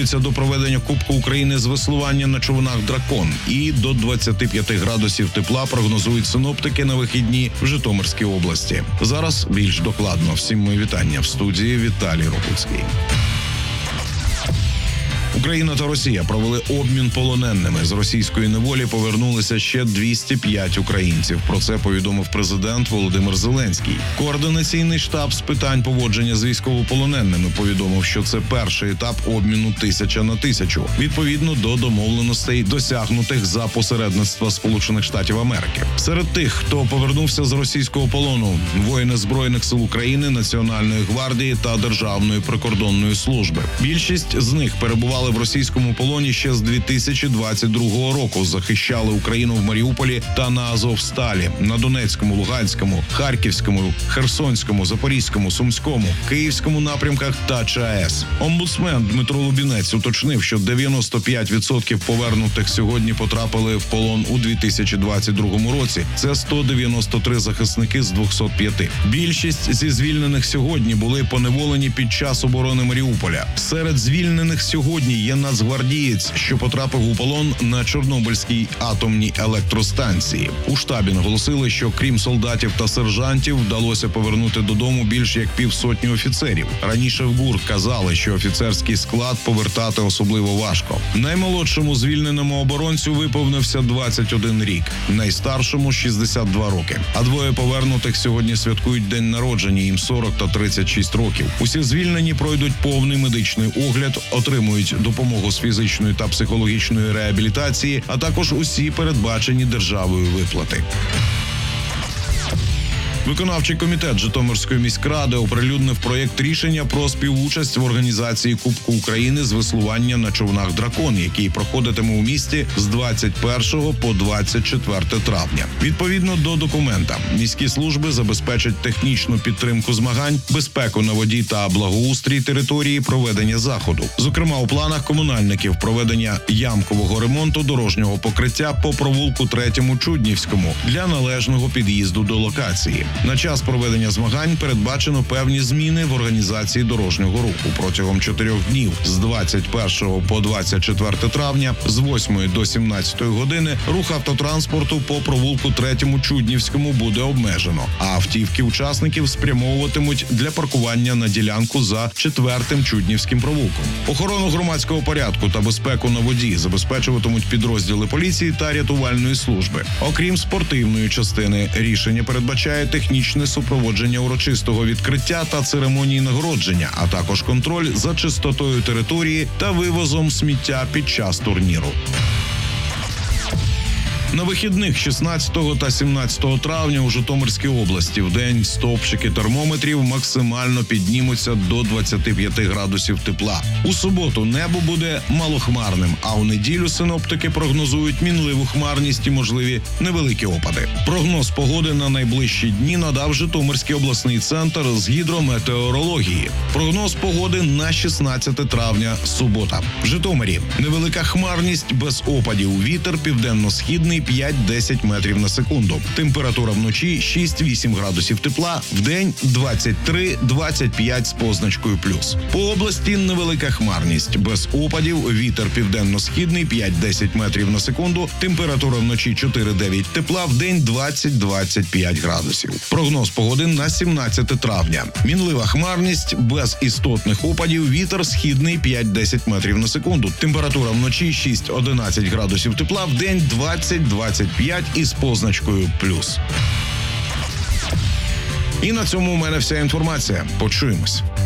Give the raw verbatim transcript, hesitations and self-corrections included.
До проведення Кубку України з веслування на човнах «Дракон» і до двадцяти п'яти градусів тепла прогнозують синоптики на вихідні в Житомирській області. Зараз більш докладно. Всім мої вітання. В студії Віталій Рокуцький. Україна та Росія провели обмін полоненими. З російської неволі повернулися ще двісті п'ять українців. Про це повідомив президент Володимир Зеленський. Координаційний штаб з питань поводження з військовополоненими повідомив, що це перший етап обміну тисяча на тисячу, відповідно до домовленостей, досягнутих за посередництва Сполучених Штатів Америки. Серед тих, хто повернувся з російського полону, воїни Збройних сил України, Національної гвардії та Державної прикордонної служби. Більшість з них перебували в російському полоні ще з дві тисячі двадцять другого року, захищали Україну в Маріуполі та на Азовсталі, на Донецькому, Луганському, Харківському, Херсонському, Запорізькому, Сумському, Київському напрямках та ЧАЕС. Омбудсмен Дмитро Лубінець уточнив, що дев'яносто п'ять відсотків повернутих сьогодні потрапили в полон у дві тисячі двадцять другому році. Це сто дев'яносто три захисники з двохсот п'яти. Більшість зі звільнених сьогодні були поневолені під час оборони Маріуполя. Серед звільнених сьогодні є нацгвардієць, що потрапив у полон на Чорнобильській атомній електростанції. У штабі наголосили, що крім солдатів та сержантів, вдалося повернути додому більш як півсотні офіцерів. Раніше в ГУР казали, що офіцерський склад повертати особливо важко. Наймолодшому звільненому оборонцю виповнився двадцять один рік, найстаршому – шістдесят два роки. А двоє повернутих сьогодні святкують день народження, їм сорок та тридцять шість років. Усі звільнені пройдуть повний медичний огляд, отримують допомогу з фізичної та психологічної реабілітації, а також усі передбачені державою виплати. Виконавчий комітет Житомирської міськради оприлюднив проєкт рішення про співучасть в організації Кубку України з веслування на човнах «Дракон», який проходитиме у місті з двадцять першого по двадцять четверте травня. Відповідно до документа, міські служби забезпечать технічну підтримку змагань, безпеку на воді та благоустрій території проведення заходу. Зокрема, у планах комунальників проведення ямкового ремонту дорожнього покриття по провулку третьому Чуднівському для належного під'їзду до локації. На час проведення змагань передбачено певні зміни в організації дорожнього руху. Протягом чотирьох днів з двадцять першого по двадцять четверте травня з восьмої до сімнадцятої години рух автотранспорту по провулку третьому Чуднівському буде обмежено, а автівки учасників спрямовуватимуть для паркування на ділянку за четвертим Чуднівським провулком. Охорону громадського порядку та безпеку на воді забезпечуватимуть підрозділи поліції та рятувальної служби. Окрім спортивної частини, рішення передбачає технічне супроводження урочистого відкриття та церемонії нагородження, а також контроль за чистотою території та вивозом сміття під час турніру. На вихідних шістнадцятого та сімнадцятого травня у Житомирській області вдень стовпчики термометрів максимально піднімуться до двадцяти п'яти градусів тепла. У суботу небо буде малохмарним, а у неділю синоптики прогнозують мінливу хмарність і можливі невеликі опади. Прогноз погоди на найближчі дні надав Житомирський обласний центр з гідрометеорології. Прогноз погоди на шістнадцяте травня, субота. В Житомирі невелика хмарність без опадів, вітер південно-східний п'ять-десять метрів на секунду. Температура вночі шість-вісім градусів тепла, вдень двадцять три - двадцять п'ять з позначкою плюс. По області невелика хмарність, без опадів, вітер південно-східний п'ять-десять метрів на секунду, температура вночі чотири-дев'ять тепла, вдень двадцять - двадцять п'ять градусів. Прогноз погоди на сімнадцяте травня. Мінлива хмарність, без істотних опадів, вітер східний п'ять-десять метрів на секунду. Температура вночі шість-одинадцять градусів тепла, вдень двадцять - двадцять п'ять із позначкою плюс. І на цьому у мене вся інформація. Почуємось.